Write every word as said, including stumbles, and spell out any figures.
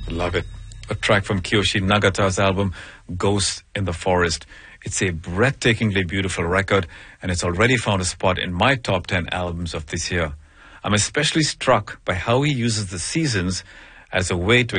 Love it. A track from Kiyoshi Nagata's album, Ghost in the Forest. It's a breathtakingly beautiful record, and it's already found a spot in my top ten albums of this year. I'm especially struck by how he uses the seasons as a way to